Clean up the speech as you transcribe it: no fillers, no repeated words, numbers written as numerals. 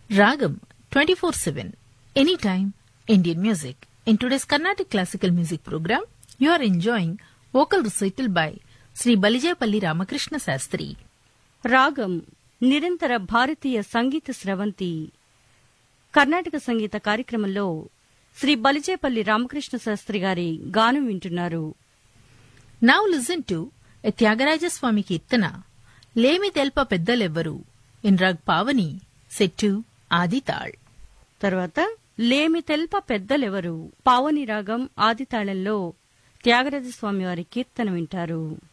Ragam 24/7, anytime Indian music. In today's Carnatic classical music program, you are enjoying vocal recital by Sri Balijapalli Ramakrishna Sastri. రాగం నిరంతర భారతీయ సంగీత స్రవంతి. కర్ణాటక సంగీత కార్యక్రమంలో శ్రీ బలిజేపల్లి రామకృష్ణ శాస్త్రి గారి గానం వింటున్నారు. Now listen to a Tyagaraja Swami Kirtana, లేమి తెల్ప పెద్దలెవ్వరు, in Rag Pavani, set to Adi Tal. తర్వాత లేమి తెల్ప పెద్దలెవరు పావని రాగం ఆది తాళంలో త్యాగరాజస్వామి వారి కీర్తన వింటారు.